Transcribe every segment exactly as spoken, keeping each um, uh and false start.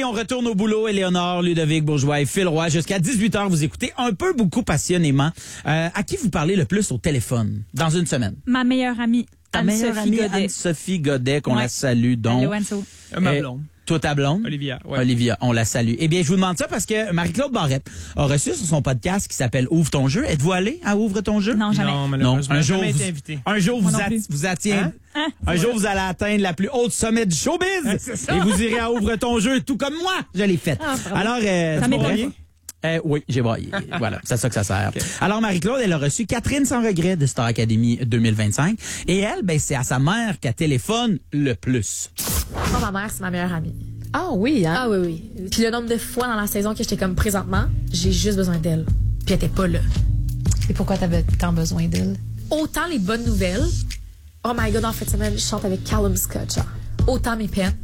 on retourne au boulot. Éléonore, Ludovic Bourgeois et Phil Roy. Jusqu'à dix-huit heures, vous écoutez un peu, beaucoup passionnément. Euh, à qui vous parlez le plus au téléphone dans une semaine? Ma meilleure amie, Ta meilleure Anne-Sophie amie, Godet. Anne-Sophie Godet, qu'on Ouais. la salue donc. Allô, Anso. Euh, ma Euh, blonde. Toi, ta blonde? Olivia, ouais. Olivia, on la salue. Eh bien, je vous demande ça parce que Marie-Claude Barrette a reçu sur son podcast qui s'appelle Ouvre ton jeu. Êtes-vous allé à Ouvre ton jeu? Non, jamais. Non, Non, malheureusement, un jour, jamais vous, été invité. un jour Moi vous, non at- plus. vous attiez, Hein? Hein? un jour vous allez atteindre la plus haute sommet du showbiz c'est ça. et vous irez à Ouvre ton jeu, tout comme moi. Je l'ai fait. Ah, bravo. Alors, euh, Ça tu m'étonne bref, euh, oui, j'ai braillé. Voilà, c'est à ça que ça sert. Alors, Marie-Claude, elle a reçu Catherine Sans Regret de Star Academy deux mille vingt-cinq. Et elle, ben, c'est à sa mère qu'elle téléphone le plus. Moi, ma mère, c'est ma meilleure amie. Ah oui, hein? Ah oui, oui. Puis le nombre de fois dans la saison que j'étais comme présentement, j'ai juste besoin d'elle. Puis elle était pas là. Et pourquoi t'avais tant besoin d'elle? Autant les bonnes nouvelles. Oh my god, en fin de semaine, je chante avec Callum Scott, genre. Autant mes peines,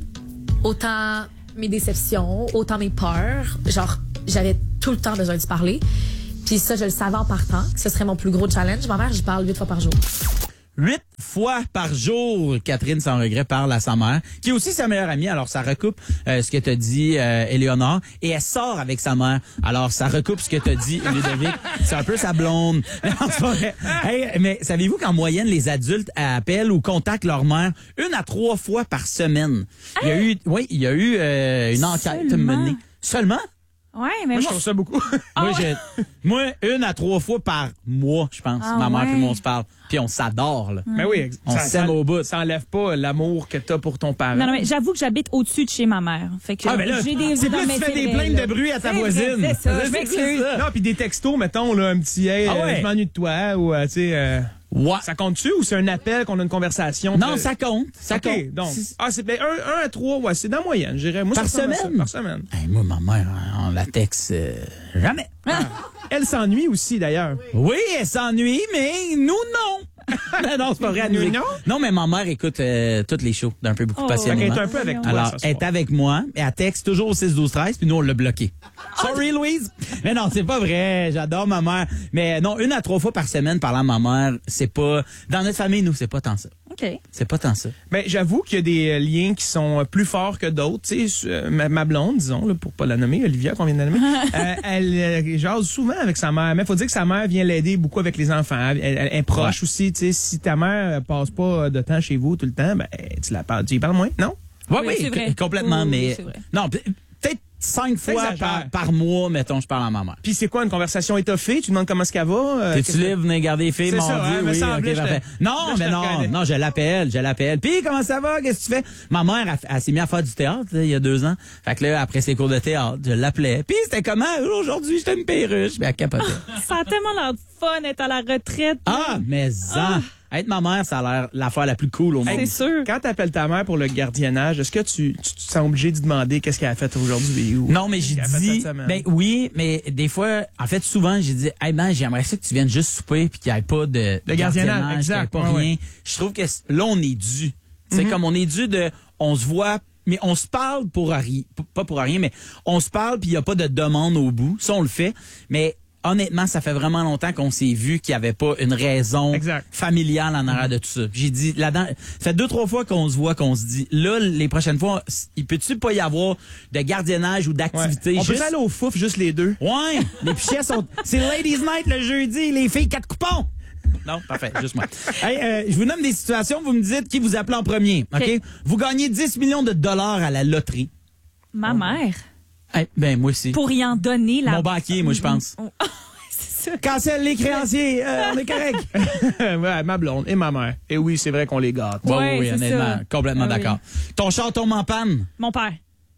autant mes déceptions, autant mes peurs. Genre, j'avais tout le temps besoin de parler. Puis ça, je le savais en partant, que ce serait mon plus gros challenge. Ma mère, je parle huit fois par jour. Huit fois par jour, Catherine Sans Regret parle à sa mère, qui est aussi sa meilleure amie. Alors, ça recoupe euh, ce que t'as dit, euh, Éléonore. Et elle sort avec sa mère. Alors, ça recoupe ce que t'as dit, Ludovic. C'est un peu sa blonde. Non, c'est pas vrai. Hey, mais savez-vous qu'en moyenne, les adultes appellent ou contactent leur mère une à trois fois par semaine? Il y a eu, oui, il y a eu euh, une enquête Seulement? menée. Seulement? Ouais, mais Moi, je moi, trouve ça beaucoup. Moi, je, moi, une à trois fois par mois, je pense. Ah, Ma mère ouais. et moi, on se parle. Puis on s'adore, là. Mais oui, ex- On s'aime au bout. Ça enlève pas l'amour que t'as pour ton parent. non, non, mais j'avoue que j'habite au-dessus de chez ma mère. Fait que Ah, ben là, j'ai des c'est non, plus mais tu fais c'est des vrai, plaintes là. de bruit à ta C'est vrai, voisine. C'est ça, je C'est m'excuse. ça. Non, puis des textos, mettons, là, un petit hey, Ah euh, ouais. je m'ennuie de toi, ou, euh, tu sais, euh, Ouais. ça compte-tu ou c'est un appel qu'on a une conversation? Non, que- ça compte. Ça OK, compte. donc. Si- Ah, c'est ben, un, un à trois, ouais, c'est dans la moyenne, je dirais. Moi, Par ça ressemble à ça, semaine? Par semaine. Hey, moi, ma mère, on la texte euh, jamais. Elle s'ennuie aussi, d'ailleurs. Oui, elle s'ennuie, mais nous, non. non, non, c'est pas vrai. Elle nous Nous, écoute. non? Non, mais ma mère écoute euh, toutes les shows d'un peu beaucoup Oh, passionnément. Elle est un peu avec toi. Alors, ce elle soir. est avec moi, et elle texte toujours au six douze treize, puis nous, on l'a bloqué. Sorry, Louise. Mais non, c'est pas vrai. J'adore ma mère. Mais non, une à trois fois par semaine parlant à ma mère, c'est pas... Dans notre famille, nous, c'est pas tant ça. OK. C'est pas tant ça. Ben, j'avoue qu'il y a des euh, liens qui sont euh, plus forts que d'autres. Tu sais, euh, ma, ma blonde, disons, là, pour pas la nommer, Olivia, qu'on vient de la nommer, euh, elle euh, jase souvent avec sa mère. Mais faut dire que sa mère vient l'aider beaucoup avec les enfants. Elle, elle- elle est proche Ouais. aussi. Tu sais, si ta mère euh, passe pas de temps chez vous tout le temps, ben, tu la parles, tu y parles moins, non? Oui, Oui, oui, c'est vrai. c- complètement, Oui, oui, mais... c'est vrai. Non, pe- peut-être cinq fois T'exagères. par, par mois, mettons, je parle à ma mère. Puis c'est quoi, une conversation étoffée? Tu demandes comment est-ce qu'elle va? euh, T'es-tu qu'est-ce que- libre, venez garder les filles, C'est mon ça, Dieu? hein, me oui, semblait, ok, je te- parfait. Non, là, je mais te non, reconnais. non, je l'appelle, je l'appelle. Puis, comment ça va? Qu'est-ce que tu fais? Ma mère, elle, elle s'est mise à faire du théâtre, là, il y a deux ans. Fait que là, après ses cours de théâtre, je l'appelais. Puis, c'était comment? Aujourd'hui, j'étais une perruche. Puis, elle capotait. Ça a tellement l'air de fun d'être à la retraite. Ah, mais ça! Être ma mère, ça a l'air l'affaire la plus cool au monde. C'est sûr. Quand t'appelles ta mère pour le gardiennage, est-ce que tu, tu te sens obligé de demander qu'est-ce qu'elle a fait aujourd'hui? Ou Non, mais j'ai qu'elle a fait dit, cette semaine? ben oui, mais des fois, en fait, souvent, j'ai dit, hey man, j'aimerais ça que tu viennes juste souper puis qu'il n'y ait pas de, De gardiennage, qu'il y ait exact, pas ouais, rien. ouais. Je trouve que c- là, on est dû. C'est comme on est dû de, on se voit, mais on se parle pour rien, p- pas pour rien, mais on se parle puis il n'y a pas de demande au bout. Ça, on le fait, mais honnêtement, ça fait vraiment longtemps qu'on s'est vu qu'il n'y avait pas une raison Exact. familiale en arrière de tout ça. Puis j'ai dit, là-dedans, ça fait deux, trois fois qu'on se voit, qu'on se dit, là, les prochaines fois, il peut-tu pas y avoir de gardiennage ou Ouais. d'activité? On peut juste- aller au fouf juste les deux? Ouais, les pichets sont... C'est Ladies Night le jeudi, les filles quatre coupons. Non, parfait, juste moi. Hey, euh, je vous nomme des situations, vous me dites qui vous appelez en premier, OK? OK. Vous gagnez dix millions de dollars à la loterie. Ma mère, Hey, ben, moi aussi. pour y en donner la... Mon banquier, moi, je pense. C'est ça. Cancelle les créanciers, euh, on est correct. Ouais, ma blonde et ma mère. Et oui, c'est vrai qu'on les gâte. Bon, Ouais, oui, c'est honnêtement, ça. complètement Ah oui. d'accord. Ton char tombe en panne. Mon père,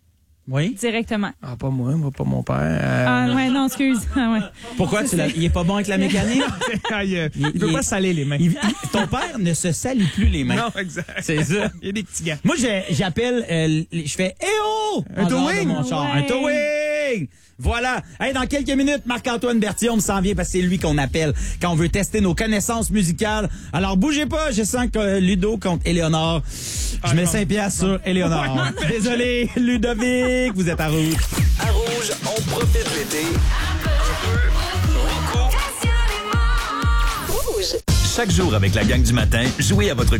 Oui? directement. Ah, pas moi, moi, pas mon père. Euh, Ah, ouais, non, excuse. Ah, ouais. Pourquoi tu l'as... Il est pas bon avec la mécanique? Ah, il, Il- il peut il- pas saler les mains. Il- il- ton père ne se salit plus les mains. Non, exact. C'est ça. Il y a des petits gars. Moi, j'ai- j'appelle, euh, les- je fais, eh oh! Un en dehors de towing? mon char. Ouais. Un towing! Voilà. Hey, dans quelques minutes, Marc-Antoine Berthiaume s'en vient parce que c'est lui qu'on appelle quand on veut tester nos connaissances musicales. Alors, bougez pas. Je sens que euh, Ludo contre Éléonore. Je mets cinq piastres sur Éléonore. Désolé, Ludovic, vous êtes à rouge. À Rouge, on profite l'été. Un peu, beaucoup. Chaque jour avec la gang du matin, jouez à votre